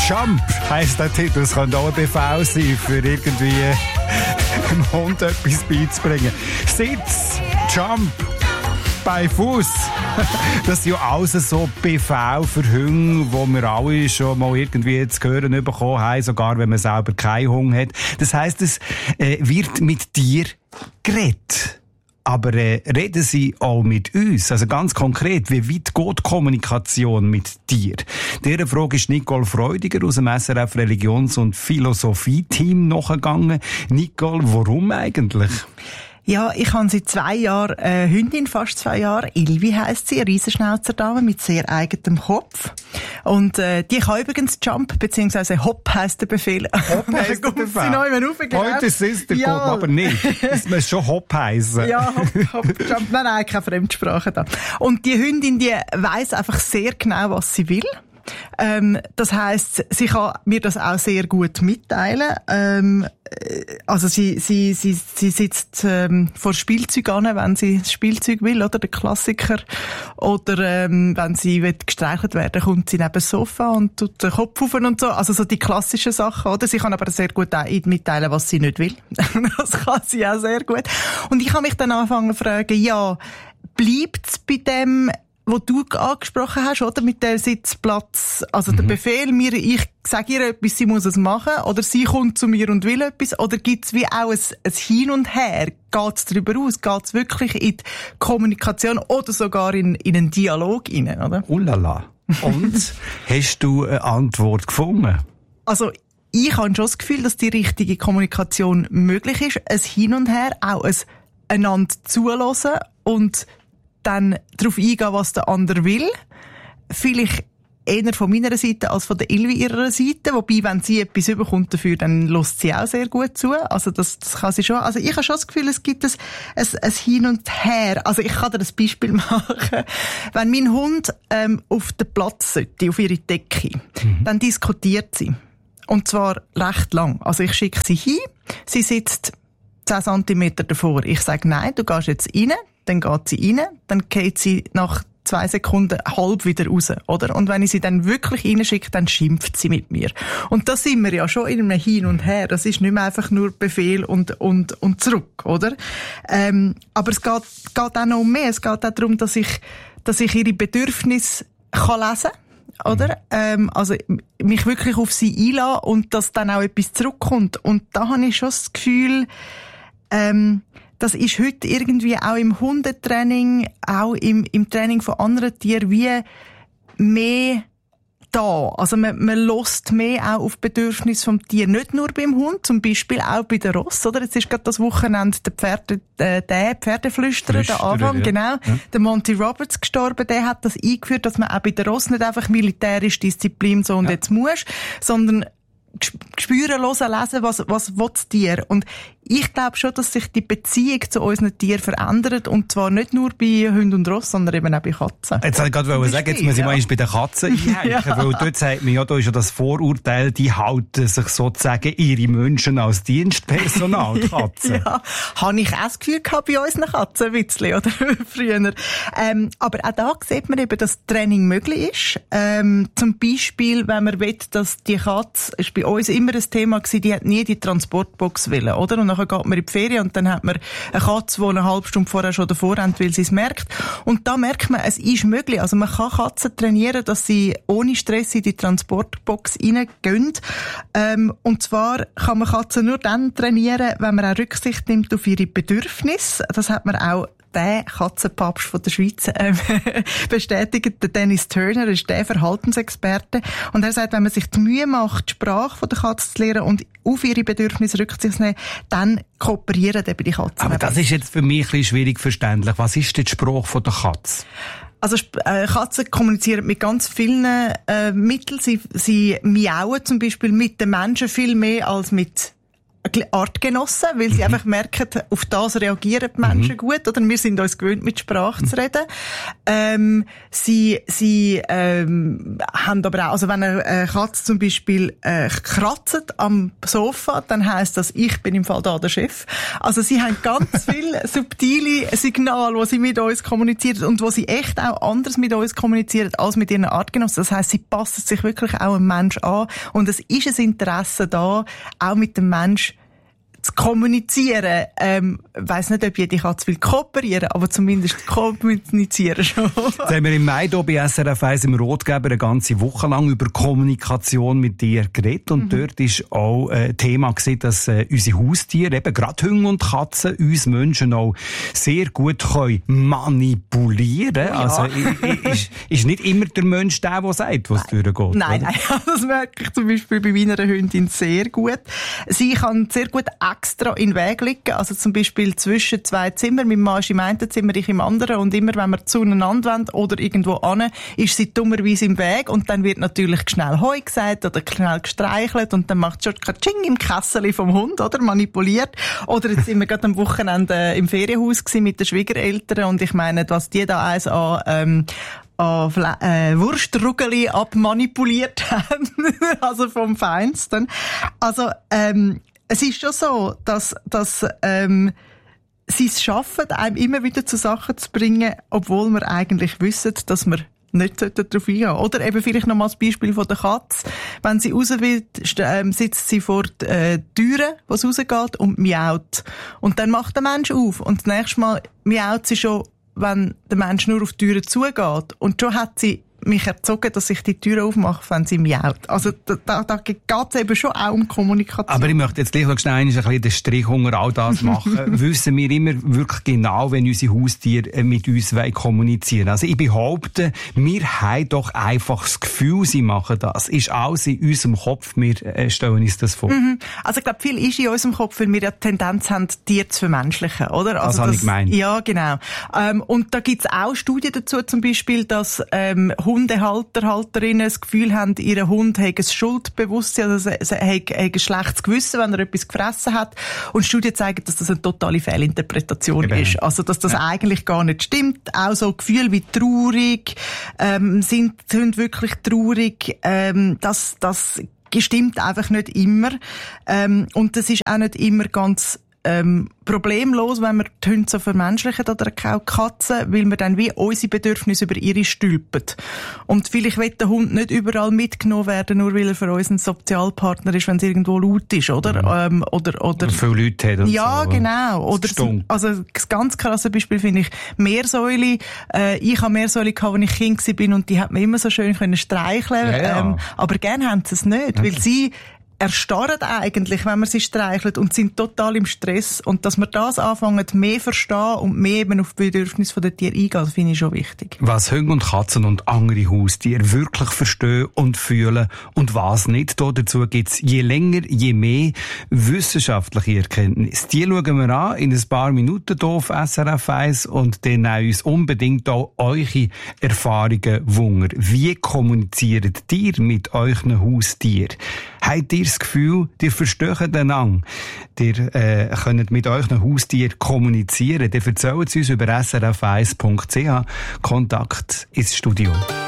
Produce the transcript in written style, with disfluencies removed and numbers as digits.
Jump heisst der Titel. Es könnte auch ein Befehl sein, für irgendwie einem Hund etwas beizubringen. Sitz, Jump, bei Fuß. Das sind ja alles so Befehle für Hunde, die wir alle schon mal irgendwie zu hören bekommen haben, sogar wenn man selber keinen Hund hat. Das heisst, es wird mit dir geredet. Aber reden sie auch mit uns? Also ganz konkret, wie weit geht die Kommunikation mit dir? Dieser Frage ist Nicole Freudiger aus dem SRF Religions- und Philosophie-Team nachgegangen. Nicole, warum eigentlich? Ja, ich habe seit 2 Jahren Hündin, fast 2 Jahre. Ilvi heisst sie, eine Riesenschnauzerdame mit sehr eigenem Kopf. Und die kann übrigens Jump, beziehungsweise Hop heisst der Befehl. Hop heisst der Befehl? Heute ist der ja. Kopf, aber nicht. Es muss schon Hop heissen. Ja, Hop, Jump. Nein, keine Fremdsprache da. Und die Hündin, die weiss einfach sehr genau, was sie will. Das heisst, sie kann mir das auch sehr gut mitteilen. Also sie sitzt vor Spielzeug an, wenn sie das Spielzeug will, oder der Klassiker. Oder wenn sie gestreichelt werden, kommt sie neben das Sofa und tut den Kopf auf und so. Also so die klassischen Sachen, oder? Sie kann aber sehr gut auch mitteilen, was sie nicht will. Das kann sie auch sehr gut. Und ich habe mich dann angefangen zu fragen, ja, bleibt's bei dem, wo du angesprochen hast, oder? Mit dem Sitzplatz. Also der Befehl, ich sage ihr etwas, sie muss es machen, oder sie kommt zu mir und will etwas, oder gibt's wie auch ein Hin und Her? Geht's darüber aus? Geht's wirklich in die Kommunikation oder sogar in einen Dialog rein, oder? Ulala. Und? Hast du eine Antwort gefunden? Also, ich habe schon das Gefühl, dass die richtige Kommunikation möglich ist. Ein Hin und Her, auch ein einander zuhören und dann darauf eingehen, was der andere will. Vielleicht eher von meiner Seite als von der Ilvi ihrer Seite. Wobei, wenn sie etwas überkommt dafür, dann lässt sie auch sehr gut zu. Also das kann sie schon. Also ich habe schon das Gefühl, es gibt ein Hin und Her. Also ich kann dir ein Beispiel machen. Wenn mein Hund auf den Platz sollte, auf ihre Decke, dann diskutiert sie. Und zwar recht lang. Also ich schicke sie hin, sie sitzt 10 Zentimeter davor. Ich sage, nein, du gehst jetzt rein. Dann geht sie rein, dann geht sie nach 2 Sekunden halb wieder raus, oder? Und wenn ich sie dann wirklich reinschicke, dann schimpft sie mit mir. Und da sind wir ja schon in einem Hin und Her. Das ist nicht mehr einfach nur Befehl und zurück, oder? Aber es geht auch noch um mehr. Es geht auch darum, dass ich ihre Bedürfnisse kann lesen kann. Oder? Also, mich wirklich auf sie einlassen und dass dann auch etwas zurückkommt. Und da habe ich schon das Gefühl, das ist heute irgendwie auch im Hundetraining, auch im Training von anderen Tieren wie mehr da. Also man hört mehr auch auf Bedürfnisse vom Tier. Nicht nur beim Hund, zum Beispiel auch bei den Ross, oder? Jetzt ist gerade das Wochenende der Pferdeflüsterer, der Anfang, ja. Genau. Ja. Der Monty Roberts gestorben, der hat das eingeführt, dass man auch bei den Ross nicht einfach militärisch Disziplin so und jetzt muss, sondern spüren, hören, lesen, was will das Tier. Und ich glaube schon, dass sich die Beziehung zu unseren Tieren verändert. Und zwar nicht nur bei Hunden und Ross, sondern eben auch bei Katzen. Jetzt wollte ich gerade sagen, jetzt muss ich mal bei den Katzen einhängen. Ja. Weil dort sagt man ja, da ist ja das Vorurteil, die halten sich sozusagen ihre Menschen als Dienstpersonal, die Katzen. Ja, habe ich auch das Gefühl gehabt bei unseren Katzen, ein bisschen, oder? Früher. Aber auch da sieht man eben, dass Training möglich ist. Zum Beispiel, wenn man will, dass die Katze, ist bei uns immer ein Thema gewesen, die hat nie die Transportbox wollen, oder? Und nachher geht man in die Ferien und dann hat man eine Katze, die eine halbe Stunde vorher schon davor rennt, weil sie es merkt. Und da merkt man, es ist möglich. Also man kann Katzen trainieren, dass sie ohne Stress in die Transportbox reingehen. Und zwar kann man Katzen nur dann trainieren, wenn man auch Rücksicht nimmt auf ihre Bedürfnisse. Das hat man auch der Katzenpapst von der Schweiz bestätigt, der Dennis Turner, ist der Verhaltensexperte. Und er sagt, wenn man sich die Mühe macht, die Sprache von der Katze zu lernen und auf ihre Bedürfnisse Rücksicht zu nehmen, dann kooperieren eben die Katzen. Aber das ist jetzt für mich ein bisschen schwierig verständlich. Was ist denn die Sprache von der Katze? Also Katzen kommunizieren mit ganz vielen Mitteln. Sie miauen zum Beispiel mit den Menschen viel mehr als mit Artgenossen, weil sie einfach merken, auf das reagieren die Menschen gut, oder? Wir sind uns gewöhnt, mit Sprache zu reden. Sie haben aber auch, also wenn eine Katze zum Beispiel kratzt am Sofa, dann heisst das, ich bin im Fall da der Chef. Also sie haben ganz viele subtile Signale, die sie mit uns kommunizieren und wo sie echt auch anders mit uns kommunizieren als mit ihren Artgenossen. Das heisst, sie passen sich wirklich auch einem Mensch an und es ist ein Interesse da, auch mit dem Mensch zu kommunizieren. Weiss nicht, ob jede Katze will kooperieren, aber zumindest kommunizieren schon. Jetzt haben wir im Mai hier bei SRF 1 im Rotgeber eine ganze Woche lang über Kommunikation mit dir geredet. Und dort war auch Thema gewesen, dass unsere Haustiere, eben gerade Hunde und Katzen, uns Menschen auch sehr gut können manipulieren können. Oh ja. Also ist nicht immer der Mensch der sagt, was durchgeht. Nein, das merke ich zum Beispiel bei meiner Hündin sehr gut. Sie kann sehr gut extra in den Weg liegen. Also zum Beispiel zwischen zwei Zimmern. Mein Mann ist im einen Zimmer, ich im anderen. Und immer, wenn wir zueinander wollen oder irgendwo hin, ist sie dummerweise im Weg. Und dann wird natürlich schnell Heu gesagt oder schnell gestreichelt. Und dann macht schon Katsching im Kessel vom Hund, oder? Manipuliert. Oder jetzt sind wir gerade am Wochenende im Ferienhaus gewesen mit den Schwiegereltern. Und ich meine, was die da eins an Wurstruggeli abmanipuliert haben. Also vom Feinsten. Also, es ist schon so, dass sie es schaffen, einem immer wieder zu Sachen zu bringen, obwohl wir eigentlich wissen, dass wir nicht darauf eingehen. Oder eben vielleicht noch mal das Beispiel von der Katze. Wenn sie raus will, sitzt sie vor der Türe, wo es rausgeht, und miaut. Und dann macht der Mensch auf. Und das nächste Mal miaut sie schon, wenn der Mensch nur auf die Türe zugeht. Und schon hat sie mich erzogen, dass ich die Tür aufmache, wenn sie miaut. Also da geht es eben schon auch um Kommunikation. Aber ich möchte jetzt gleich noch schnell ein bisschen den Strich unter all das machen. Wissen wir immer wirklich genau, wenn unsere Haustiere mit uns kommunizieren wollen. Also ich behaupte, wir haben doch einfach das Gefühl, sie machen das. Ist alles in unserem Kopf, wir stellen uns das vor. Also ich glaube, viel ist in unserem Kopf, weil wir ja die Tendenz haben, Tiere zu vermenschlichen, oder? Also das habe ich gemeint. Ja, genau. Und da gibt es auch Studien dazu, zum Beispiel, dass Hundehalter, Halterinnen das Gefühl haben, ihr Hund hat ein Schuldbewusstsein, also er hat ein schlechtes Gewissen, wenn er etwas gefressen hat. Und Studien zeigen, dass das eine totale Fehlinterpretation ist. Also, dass das eigentlich gar nicht stimmt. Auch so Gefühle wie traurig, sind wirklich traurig, das stimmt einfach nicht immer. Und das ist auch nicht immer ganz problemlos, wenn wir die Hunde so vermenschlichen oder auch Katzen, weil wir dann wie unsere Bedürfnisse über ihre stülpen. Und vielleicht will der Hund nicht überall mitgenommen werden, nur weil er für uns ein Sozialpartner ist, wenn es irgendwo laut ist, oder? Oder viele Leute hat und ja, so. Genau. Oder also das ganz krasse Beispiel finde ich Meersäule. Ich habe Meersäule gehabt, als ich Kind war, und die hat mir immer so schön streicheln können. Ja. Aber gerne haben sie es nicht, weil sie erstarren eigentlich, wenn man sie streichelt, und sind total im Stress. Und dass wir das anfangen, mehr verstehen und mehr eben auf die Bedürfnisse der Tiere eingehen, finde ich schon wichtig. Was Hunde und Katzen und andere Haustiere wirklich verstehen und fühlen und was nicht. Dazu gibt es je länger, je mehr wissenschaftliche Erkenntnisse. Die schauen wir an in ein paar Minuten hier auf SRF 1 und dann uns unbedingt auch eure Erfahrungen wundern. Wie kommuniziert ihr mit euren Haustieren? Habt ihr das Gefühl, ihr versteht einander? Ihr könnt mit euren Haustieren kommunizieren? Dann erzählt es uns über srf1.ch. Kontakt ins Studio.